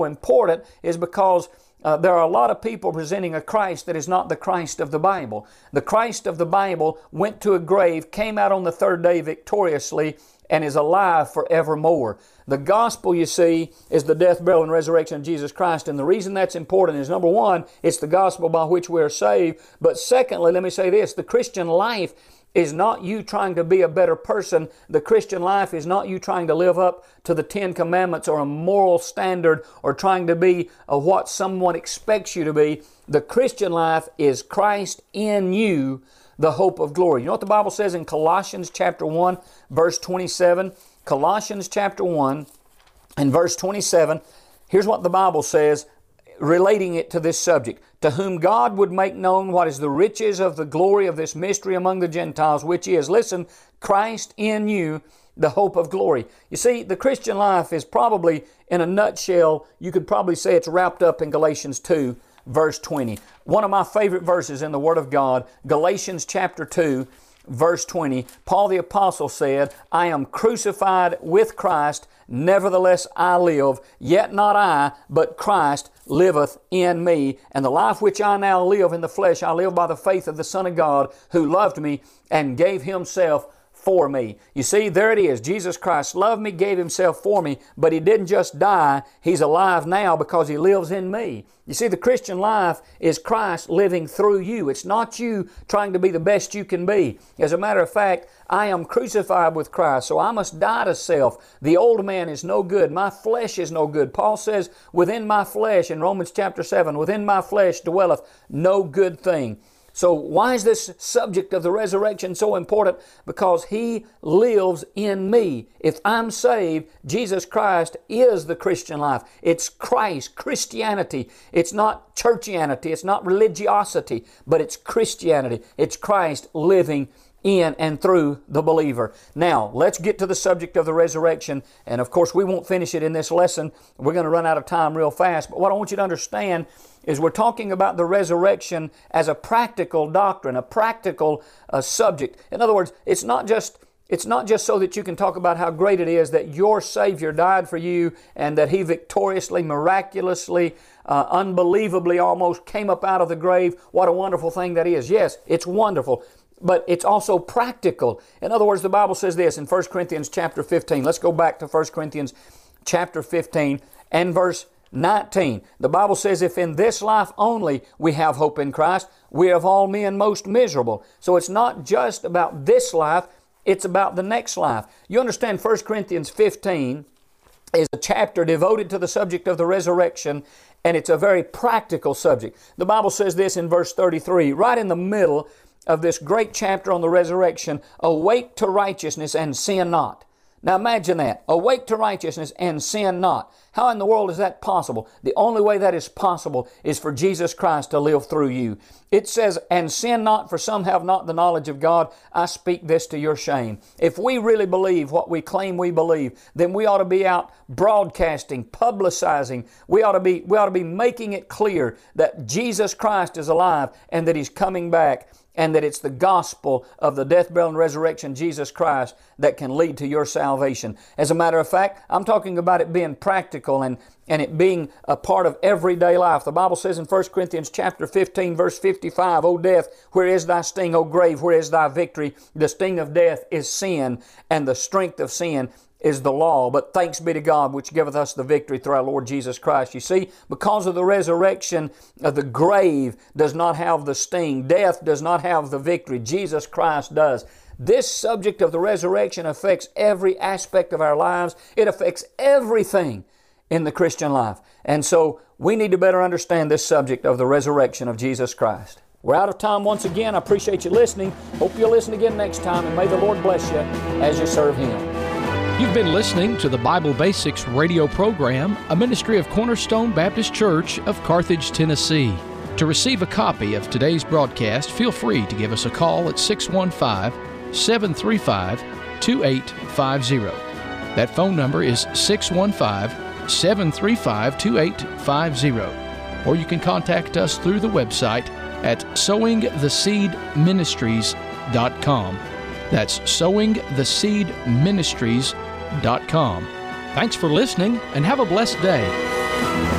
important is because there are a lot of people presenting a Christ that is not the Christ of the Bible. The Christ of the Bible went to a grave, came out on the third day victoriously, and is alive forevermore. The gospel, you see, is the death, burial, and resurrection of Jesus Christ. And the reason that's important is, number one, it's the gospel by which we are saved. But secondly, let me say this, the Christian life is not you trying to be a better person. The Christian life is not you trying to live up to the Ten Commandments or a moral standard or trying to be what someone expects you to be. The Christian life is Christ in you, the hope of glory. You know what the Bible says in Colossians chapter 1, verse 27? Colossians chapter 1 and verse 27. Here's what the Bible says, relating it to this subject. To whom God would make known what is the riches of the glory of this mystery among the Gentiles, which is, listen, Christ in you, the hope of glory. You see, the Christian life is probably, in a nutshell, you could probably say it's wrapped up in Galatians 2, verse 20. One of my favorite verses in the Word of God, Galatians chapter 2, verse 20, Paul the Apostle said, I am crucified with Christ, nevertheless I live, yet not I, but Christ liveth in me. And the life which I now live in the flesh, I live by the faith of the Son of God, who loved me and gave Himself for me. You see, there it is. Jesus Christ loved me, gave Himself for me, but He didn't just die. He's alive now because He lives in me. You see, the Christian life is Christ living through you. It's not you trying to be the best you can be. As a matter of fact, I am crucified with Christ, so I must die to self. The old man is no good. My flesh is no good. Paul says, within my flesh, in Romans chapter 7, within my flesh dwelleth no good thing. So why is this subject of the resurrection so important? Because He lives in me. If I'm saved, Jesus Christ is the Christian life. It's Christ, Christianity. It's not churchianity. It's not religiosity, but it's Christianity. It's Christ living in and through the believer. Now, let's get to the subject of the resurrection. And of course, we won't finish it in this lesson. We're going to run out of time real fast. But what I want you to understand is we're talking about the resurrection as a practical doctrine, a practical subject. In other words, it's not just so that you can talk about how great it is that your Savior died for you and that He victoriously, miraculously, unbelievably almost came up out of the grave. What a wonderful thing that is. Yes, it's wonderful. But it's also practical. In other words, the Bible says this in 1 Corinthians chapter 15. Let's go back to 1 Corinthians chapter 15 and verse 19. The Bible says, if in this life only we have hope in Christ, we are of all men most miserable. So it's not just about this life, it's about the next life. You understand 1 Corinthians 15 is a chapter devoted to the subject of the resurrection, and it's a very practical subject. The Bible says this in verse 33, right in the middle of this great chapter on the resurrection, awake to righteousness and sin not. Now imagine that. Awake to righteousness and sin not. How in the world is that possible? The only way that is possible is for Jesus Christ to live through you. It says, and sin not, for some have not the knowledge of God. I speak this to your shame. If we really believe what we claim we believe, then we ought to be out broadcasting, publicizing. We ought to be making it clear that Jesus Christ is alive and that He's coming back, and that it's the gospel of the death, burial, and resurrection of Jesus Christ that can lead to your salvation. As a matter of fact, I'm talking about it being practical and it being a part of everyday life. The Bible says in 1 Corinthians chapter 15, verse 55, O death, where is thy sting? O grave, where is thy victory? The sting of death is sin, and the strength of sin is the law. But thanks be to God, which giveth us the victory through our Lord Jesus Christ. You see, because of the resurrection, the grave does not have the sting. Death does not have the victory. Jesus Christ does. This subject of the resurrection affects every aspect of our lives. It affects everything in the Christian life. And so we need to better understand this subject of the resurrection of Jesus Christ. We're out of time once again. I appreciate you listening. Hope you'll listen again next time, and may the Lord bless you as you serve Him. You've been listening to the Bible Basics radio program, a ministry of Cornerstone Baptist Church of Carthage, Tennessee. To receive a copy of today's broadcast, feel free to give us a call at 615-735-2850. That phone number is 615-735-2850. Or you can contact us through the website at sowingtheseedministries.com. That's sowingtheseedministries.com. Thanks for listening, and have a blessed day.